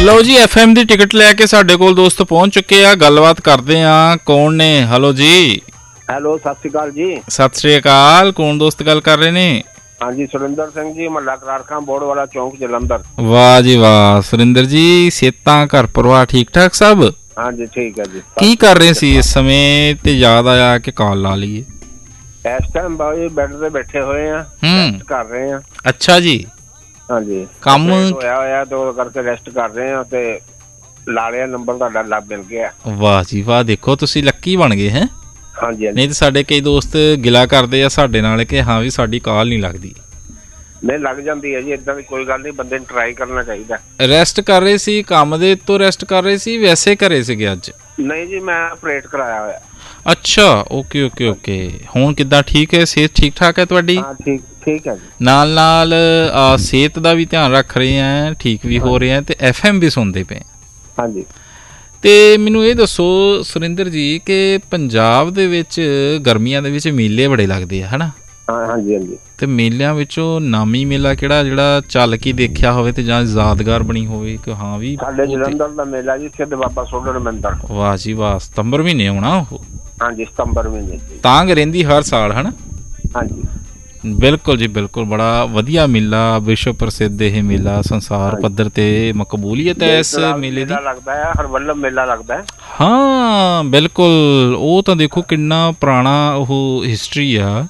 ਲਓ ਜੀ FM ਦੀ ticket ਲੈ ਕੇ ਸਾਡੇ ਕੋਲ ਦੋਸਤ ਪਹੁੰਚ ਚੁੱਕੇ ਆ। ਗੱਲਬਾਤ ਕਰਦੇ ਆ। ਕੌਣ ਨੇ? ਹੈਲੋ ਜੀ। ਹੈਲੋ, ਸਤਿ ਸ਼੍ਰੀ ਅਕਾਲ ਜੀ। ਸਤਿ ਸ਼੍ਰੀ ਅਕਾਲ। ਕੌਣ ਦੋਸਤ ਗੱਲ ਕਰ ਰਹੇ ਨੇ? ਹਾਂਜੀ, ਸੁਰਿੰਦਰ ਸਿੰਘ ਜੀ, ਮਹੱਲਾ ਕਰਾਰ ਖਾਂ, ਬੋਰਡ ਵਾਲਾ ਚੌਂਕ, ਜਲੰਧਰ। ਵਾਹ ਜੀ ਵਾਹ ਸੁਰਿੰਦਰ ਜੀ, ਸਿਹਤਾਂ ਘਰ ਪਰਿਵਾਰ ਠੀਕ ਠਾਕ ਸਭ? ਹਾਂਜੀ ਠੀਕ ਹੈ ਜੀ। ਕੀ ਕਰ ਰਹੇ ਸੀ ਇਸ ਸਮੇਂ ਤੇ ਯਾਦ ਆਇਆ ਕਿ ਕਾਲ ਲਾ ਲਈਏ? ਇਸ ਟਾਈਮ ਬਾਈ ਬੈੱਡ ਤੇ ਬੈਠੇ ਹੋਏ ਆ, ਰੈਸਟ ਕਰ ਰਹੇ ਆ। ਅੱਛਾ ਜੀ। ਹਾਂਜੀ, ਕੰਮ ਹੋਇਆ ਤੇ ਉਹ ਕਰਕੇ ਰੈਸਟ ਕਰ ਰਹੇ ਆ ਤੇ ਲਾ ਲਿਆ ਨੰਬਰ, ਤੁਹਾਡਾ ਲੱਭ ਮਿਲ ਗਿਆ। ਵਾਹ ਜੀ ਵਾਹ, ਦੇਖੋ ਤੁਸੀਂ ਲੱਕੀ ਬਣ ਗਏ ਹੈ। ਹਾਂਜੀ, ਨਹੀਂ ਤਾਂ ਸਾਡੇ ਕਈ ਦੋਸਤ ਗਿਲਾ ਕਰਦੇ ਆ ਸਾਡੇ ਨਾਲ ਕਿ ਹਾਂ ਵੀ ਸਾਡੀ ਕਾਲ ਨਹੀਂ ਲੱਗਦੀ। ਨਹੀਂ, ਲੱਗ ਜਾਂਦੀ ਹੈ ਜੀ, ਏਦਾਂ ਦੀ ਕੋਈ ਗੱਲ ਨਹੀਂ, ਬੰਦੇ ਨੂੰ ਟਰਾਈ ਕਰਨਾ ਚਾਹੀਦਾ। ਰੈਸਟ ਕਰ ਰਹੇ ਸੀ, ਕੰਮ ਦੇ ਤੋਂ ਰੈਸਟ ਕਰ ਰਹੇ ਸੀ, ਵੈਸੇ ਘਰੇ ਸੀਗੇ ਅੱਜ? ਨਹੀਂ ਜੀ, ਮੈਂ ਆਪਰੇਟ ਕਰਾਇਆ ਹੋਇਆ। ਅੱਛਾ, ਓਕੇ ਓਕੇ ਓਕੇ। ਹੁਣ ਕਿੱਦਾਂ, ਠੀਕ ਹੈ? ਸਿਹਤ ਠੀਕ ਠਾਕ ਹੈ ਤੁਹਾਡੀ? ਹਾਂ ਠੀਕ ਹੈ ਜੀ। ਨਾਲ ਨਾਲ ਸਿਹਤ ਦਾ ਵੀ ਧਿਆਨ ਰੱਖ ਰਹੇ ਆ, ਠੀਕ ਵੀ ਹੋ ਰਹੇ ਆ ਤੇ FM ਵੀ ਸੁਣਦੇ ਪਏ? ਹਾਂਜੀ। ਤੇ ਮੈਨੂੰ ਇਹ ਦੱਸੋ ਸੁਰਿੰਦਰ ਜੀ ਕਿ ਪੰਜਾਬ ਦੇ ਵਿੱਚ ਗਰਮੀਆਂ ਦੇ ਵਿੱਚ ਮੇਲੇ ਬੜੇ ਲੱਗਦੇ ਆ ਹਨਾ? ਹਾਂਜੀ ਹਾਂਜੀ। ਤੇ ਮੇਲਿਆਂ ਵਿੱਚੋਂ ਨਾਮੀ ਮੇਲਾ ਕਿਹੜਾ ਜਿਹੜਾ ਚੱਲ ਕੇ ਦੇਖਿਆ ਹੋਵੇ ਤੇ ਜਾਂ ਯਾਦਗਾਰ ਬਣੀ ਹੋਵੇ ਕਿ ਹਾਂ ਵੀ? ਸਾਡੇ ਜਲੰਧਰ ਦਾ ਮੇਲਾ ਜੀ, ਸਿੱਧ ਬਾਬਾ ਸੋਢਣ ਮੰਦਰ। ਵਾਹ ਜੀ ਵਾਹ, ਸਤੰਬਰ ਮਹੀਨੇ ਆਉਣਾ ਉਹ? ਹਾਂਜੀ, ਸਤੰਬਰ ਮਹੀਨੇ। ਤਾਂਗ ਰਹਿੰਦੀ ਹਰ ਸਾਲ ਹਨਾ? ਹਾਂਜੀ ਬਿਲਕੁਲ ਜੀ ਬਿਲਕੁਲ। ਬੜਾ ਵਧੀਆ ਮੇਲਾ, ਵਿਸ਼ਵ ਪ੍ਰਸਿੱਧ ਇਹ ਮੇਲਾ, ਸੰਸਾਰ ਪੱਧਰ ਤੇ ਮਕਬੂਲੀਅਤ ਹੈ ਇਸ ਮੇਲੇ ਦੀ। ਲੱਗਦਾ ਹੈ ਹਰਵੱਲਭ ਮੇਲਾ ਲੱਗਦਾ ਹੈ। ਹਾਂ ਬਿਲਕੁਲ, ਉਹ ਤਾਂ ਦੇਖੋ ਕਿੰਨਾ ਪੁਰਾਣਾ ਉਹ ਹਿਸਟਰੀ ਆ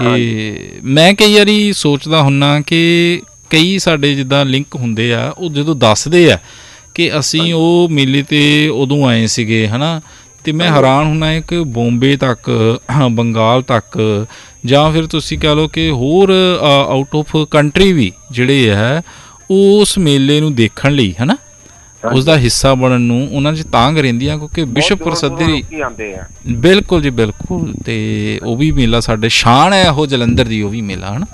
ਕਿ ਮੈਂ ਕਈ ਵਾਰੀ ਸੋਚਦਾ ਹੁੰਦਾ ਕਿ ਕਈ ਸਾਡੇ ਜਿੱਦਾਂ ਲਿੰਕ ਹੁੰਦੇ ਆ, ਉਹ ਜਦੋਂ ਦੱਸਦੇ ਆ ਕਿ ਅਸੀਂ ਉਹ ਮੇਲੇ 'ਤੇ ਉਦੋਂ ਆਏ ਸੀਗੇ ਹੈ ਨਾ, ਅਤੇ ਮੈਂ ਹੈਰਾਨ ਹੁੰਦਾ ਕਿ ਬੰਬੇ ਤੱਕ, ਬੰਗਾਲ ਤੱਕ, ਜਾਂ ਫਿਰ ਤੁਸੀਂ ਕਹਿ ਲਓ ਕਿ ਹੋਰ ਆਊਟ ਆਫ ਕੰਟਰੀ ਵੀ ਜਿਹੜੇ ਹੈ ਉਸ ਮੇਲੇ ਨੂੰ ਦੇਖਣ ਲਈ ਹੈ ਨਾ, ਉਸ ਦਾ ਹਿੱਸਾ ਬਣਨ ਨੂੰ ਉਹਨਾਂ 'ਚ ਤਾਂਘ ਰਹਿੰਦੀ ਆ ਕਿਉਂਕਿ ਵਿਸ਼ਵ ਪ੍ਰਸਿੱਧ ਬਿਲਕੁਲ ਜੀ ਬਿਲਕੁਲ। ਅਤੇ ਉਹ ਵੀ ਮੇਲਾ ਸਾਡੇ ਸ਼ਾਨ ਹੈ ਉਹ ਜਲੰਧਰ ਦੀ, ਉਹ ਵੀ ਮੇਲਾ ਹੈ ਨਾ।